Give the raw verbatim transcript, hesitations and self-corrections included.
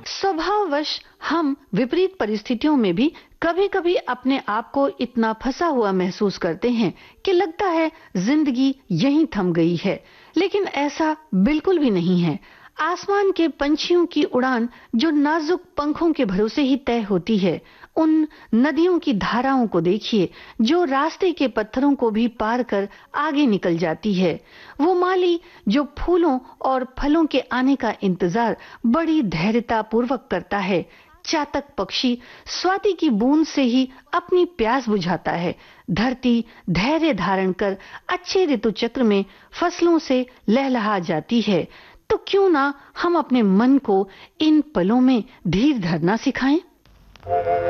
स्वभाववश हम विपरीत परिस्थितियों में भी कभी-कभी अपने आप को इतना फंसा हुआ महसूस करते हैं कि लगता है जिंदगी यहीं थम गई है, लेकिन ऐसा बिल्कुल भी नहीं है। आसमान के पंछियों की उड़ान जो नाजुक पंखों के भरोसे ही तय होती है, उन नदियों की धाराओं को देखिए जो रास्ते के पत्थरों को भी पार कर आगे निकल जाती है। वो माली जो फूलों और फलों के आने का इंतजार बड़ी धैर्यता पूर्वक करता है। चातक पक्षी स्वाति की बूंद से ही अपनी प्यास बुझाता है। धरती धैर्य धारण कर अच्छे ऋतु चक्र में फसलों से लहलहा जाती है। तो क्यों ना हम अपने मन को इन पलों में धीर धरना सिखाएं?